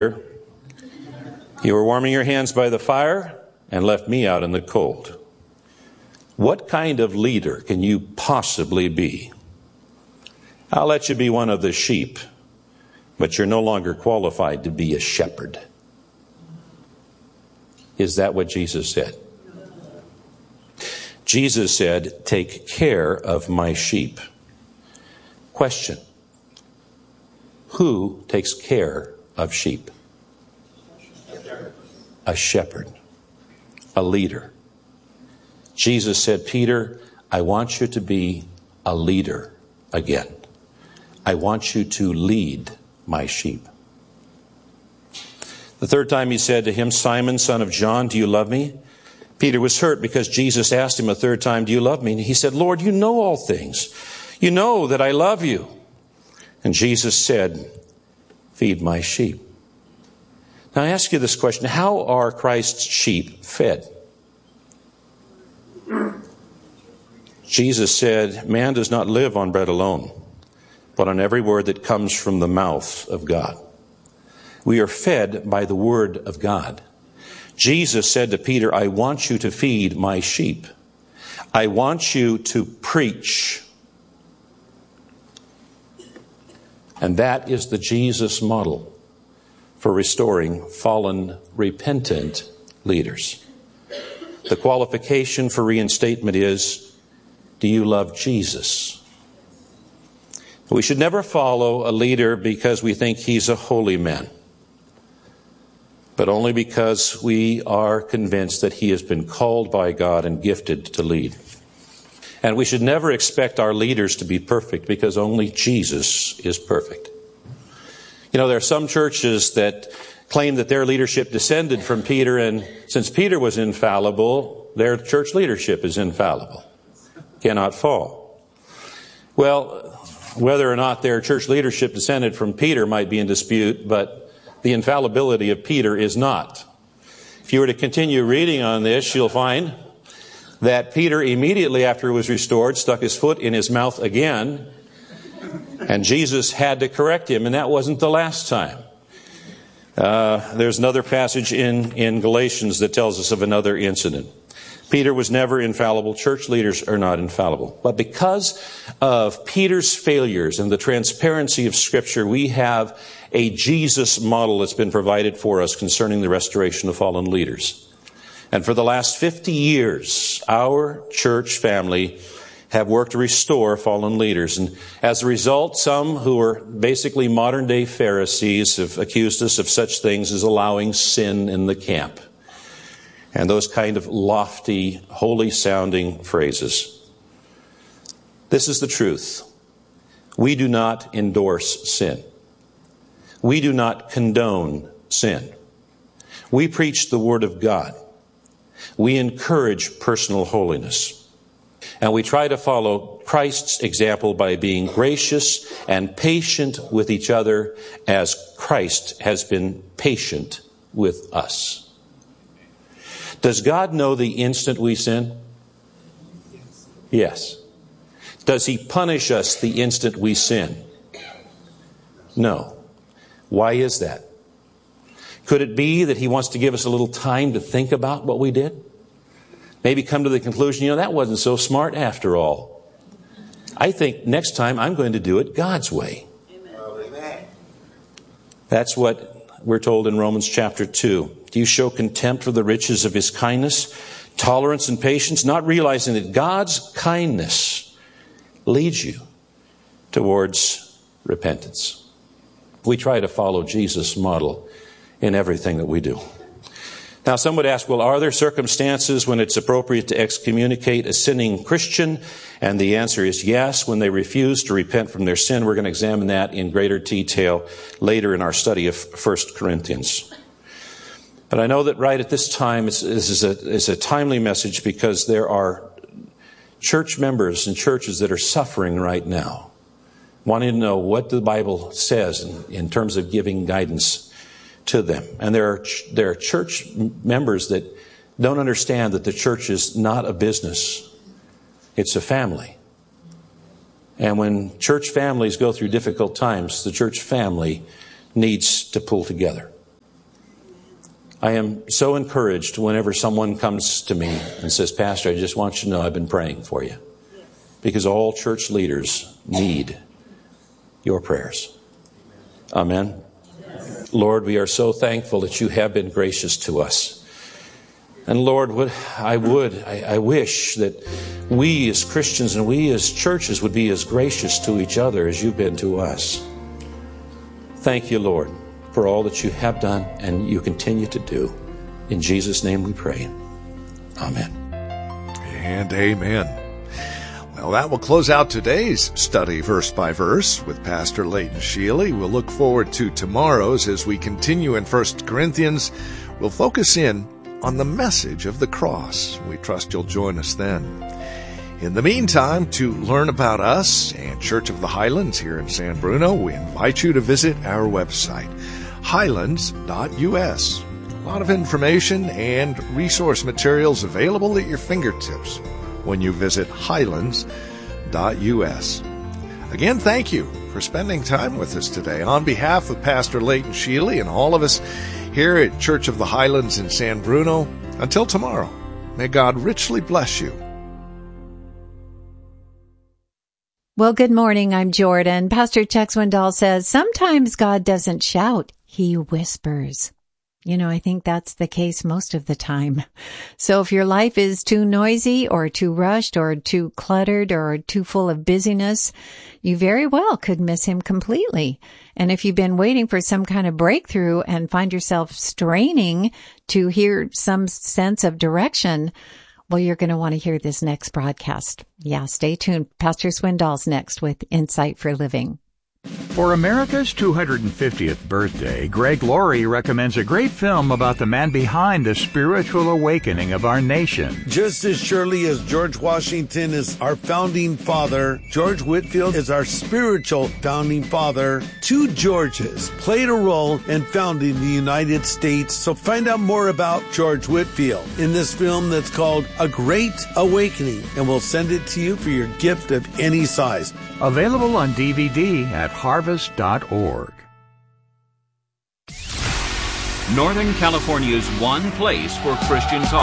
You were warming your hands by the fire and left me out in the cold. What kind of leader can you possibly be? I'll let you be one of the sheep, but you're no longer qualified to be a shepherd. Is that what Jesus said? Jesus said, take care of my sheep. Question: who takes care of sheep? A shepherd, a leader. Jesus said, Peter, I want you to be a leader again. I want you to lead my sheep. The third time he said to him, Simon, son of John, do you love me? Peter was hurt because Jesus asked him a third time, do you love me? And he said, Lord, you know all things. You know that I love you. And Jesus said, feed my sheep. Now I ask you this question, how are Christ's sheep fed? Jesus said, man does not live on bread alone, but on every word that comes from the mouth of God. We are fed by the word of God. Jesus said to Peter, I want you to feed my sheep. I want you to preach. And that is the Jesus model for restoring fallen, repentant leaders. The qualification for reinstatement is, do you love Jesus? We should never follow a leader because we think he's a holy man, but only because we are convinced that he has been called by God and gifted to lead. And we should never expect our leaders to be perfect because only Jesus is perfect. You know, there are some churches that claim that their leadership descended from Peter, and since Peter was infallible, their church leadership is infallible, cannot fall. Well, whether or not their church leadership descended from Peter might be in dispute, but the infallibility of Peter is not. If you were to continue reading on this, you'll find that Peter, immediately after he was restored, stuck his foot in his mouth again, and Jesus had to correct him, and that wasn't the last time. There's another passage in Galatians that tells us of another incident. Peter was never infallible. Church leaders are not infallible. But because of Peter's failures and the transparency of Scripture, we have a Jesus model that's been provided for us concerning the restoration of fallen leaders. And for the last 50 years, our church family have worked to restore fallen leaders. And as a result, some who are basically modern-day Pharisees have accused us of such things as allowing sin in the camp. And those kind of lofty, holy-sounding phrases. This is the truth. We do not endorse sin. We do not condone sin. We preach the Word of God. We encourage personal holiness. And we try to follow Christ's example by being gracious and patient with each other as Christ has been patient with us. Does God know the instant we sin? Yes. Does He punish us the instant we sin? No. Why is that? Could it be that He wants to give us a little time to think about what we did? Maybe come to the conclusion, that wasn't so smart after all. I think next time I'm going to do it God's way. Amen. That's what we're told in Romans chapter 2. Do you show contempt for the riches of His kindness, tolerance and patience, not realizing that God's kindness leads you towards repentance? We try to follow Jesus' model in everything that we do. Now, some would ask, well, are there circumstances when it's appropriate to excommunicate a sinning Christian? And the answer is yes, when they refuse to repent from their sin. We're going to examine that in greater detail later in our study of 1 Corinthians. But I know that right at this time, this is a timely message because there are church members and churches that are suffering right now, wanting to know what the Bible says in terms of giving guidance to them. And there are church members that don't understand that the church is not a business. It's a family. And when church families go through difficult times, the church family needs to pull together. I am so encouraged whenever someone comes to me and says, Pastor, I just want you to know I've been praying for you. Because all church leaders need your prayers. Amen. Lord, we are so thankful that you have been gracious to us. And Lord, I wish that we as Christians and we as churches would be as gracious to each other as you've been to us. Thank you, Lord, for all that you have done and you continue to do. In Jesus' name we pray. Amen. And amen. Well, that will close out today's study verse by verse with Pastor Leighton Sheely. We'll look forward to tomorrow's as we continue in 1 Corinthians. We'll focus in on the message of the cross. We trust you'll join us then. In the meantime, to learn about us and Church of the Highlands here in San Bruno, we invite you to visit our website, highlands.us. A lot of information and resource materials available at your fingertips when you visit highlands.us. Again, thank you for spending time with us today. On behalf of Pastor Leighton Sheely and all of us here at Church of the Highlands in San Bruno, until tomorrow, may God richly bless you. Well, good morning. I'm Jordan. Pastor Chuck Swindoll says, sometimes God doesn't shout, he whispers. You know, I think that's the case most of the time. So if your life is too noisy or too rushed or too cluttered or too full of busyness, you very well could miss him completely. And if you've been waiting for some kind of breakthrough and find yourself straining to hear some sense of direction, well, you're going to want to hear this next broadcast. Yeah, stay tuned. Pastor Swindoll's next with Insight for Living. For America's 250th birthday, Greg Laurie recommends a great film about the man behind the spiritual awakening of our nation. Just as surely as George Washington is our founding father, George Whitefield is our spiritual founding father. Two Georges played a role in founding the United States. So find out more about George Whitefield in this film that's called A Great Awakening, and we'll send it to you for your gift of any size. Available on DVD at harvest.org. Northern California's one place for Christian talk.